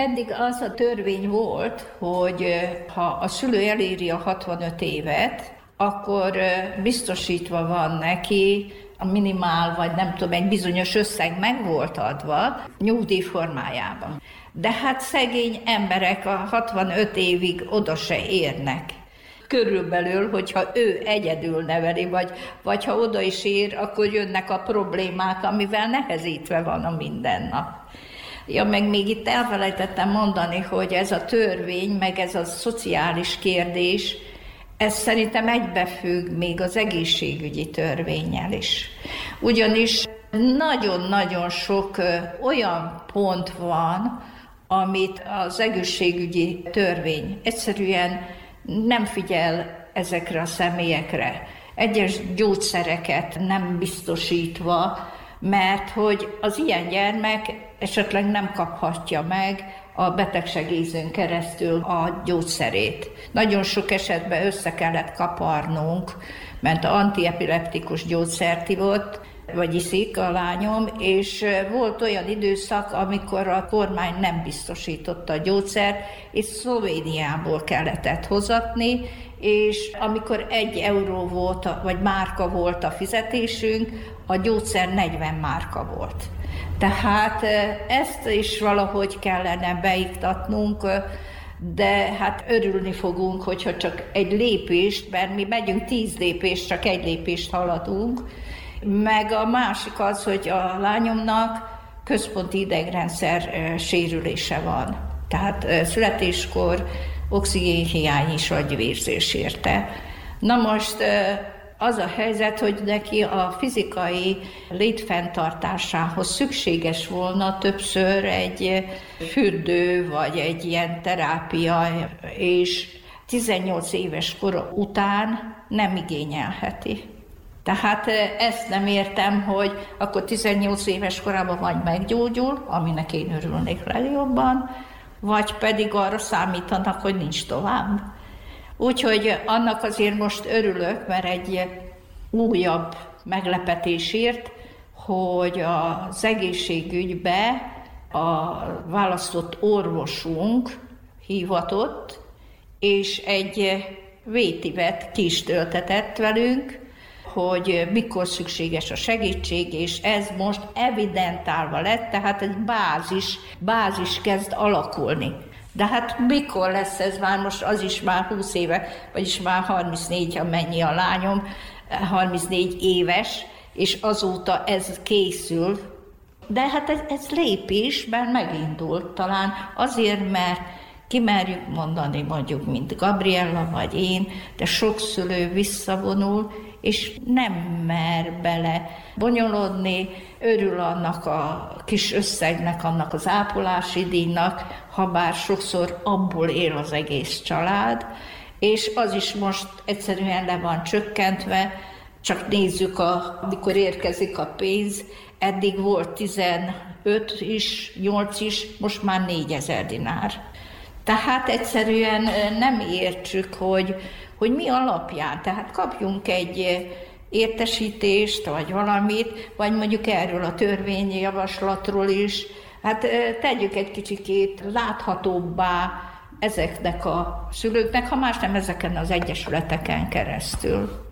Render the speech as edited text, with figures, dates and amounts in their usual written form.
Eddig az a törvény volt, hogy ha a szülő eléri a 65 évet, akkor biztosítva van neki a minimál, vagy nem tudom, egy bizonyos összeg meg volt adva nyugdíj formájában. De hát szegény emberek a 65 évig oda se érnek. Körülbelül, hogyha ő egyedül neveli, vagy ha oda is ér, akkor jönnek a problémák, amivel nehezítve van a mindennap. Ja, meg még itt elfelejtettem mondani, hogy ez a törvény, meg ez a szociális kérdés, ez szerintem egybefügg még az egészségügyi törvénnyel is. Ugyanis nagyon-nagyon sok olyan pont van, amit az egészségügyi törvény egyszerűen nem figyel ezekre a személyekre. Egyes gyógyszereket nem biztosítva, mert hogy az ilyen gyermek esetleg nem kaphatja meg a betegsegélyzőn keresztül a gyógyszerét. Nagyon sok esetben össze kellett kaparnunk, mert antiepileptikus gyógyszert ivott, vagy iszik a lányom, és volt olyan időszak, amikor a kormány nem biztosította a gyógyszert, és Szlovéniából kellett hozatni, és amikor 1 euró volt, vagy márka volt a fizetésünk, a gyógyszer 40 márka volt. Tehát ezt is valahogy kellene beiktatnunk, de hát örülni fogunk, hogyha csak egy lépést, mert mi megyünk 10 lépést, csak 1 lépést haladunk, meg a másik az, hogy a lányomnak központi idegrendszer sérülése van. Tehát születéskor oxigénhiány és agyvérzés érte. Na most az a helyzet, hogy neki a fizikai létfenntartásához szükséges volna többször egy fürdő, vagy egy ilyen terápia, és 18 éves kora után nem igényelheti. Tehát ezt nem értem, hogy akkor 18 éves korában vagy meggyógyul, aminek én örülnék legjobban, vagy pedig arra számítanak, hogy nincs tovább. Úgyhogy annak azért most örülök, mert egy újabb meglepetésért, hogy az egészségügybe a választott orvosunk hívatott, és egy vétivet ki is töltetett velünk, hogy mikor szükséges a segítség, és ez most evidentálva lett, tehát egy bázis kezd alakulni. De hát mikor lesz ez már most, az is már 20 éve, vagyis már 34, amennyi a lányom, 34 éves, és azóta ez készül. De hát ez lépésben megindult talán azért, mert kimerjük mondani mondjuk, mint Gabriella vagy én, de sok szülő visszavonul, és nem mer bele bonyolodni, örül annak a kis összegnek, annak az ápolási díjnak, ha bár sokszor abból él az egész család, és az is most egyszerűen le van csökkentve, csak nézzük, amikor érkezik a pénz, eddig volt 15 is, 8 is, most már 4000 dinár. Tehát egyszerűen nem értsük, hogy mi alapján, tehát kapjunk egy értesítést, vagy valamit, vagy mondjuk erről a törvényjavaslatról is, hát tegyük egy kicsikét láthatóbbá ezeknek a szülőknek, ha más nem ezeken az egyesületeken keresztül.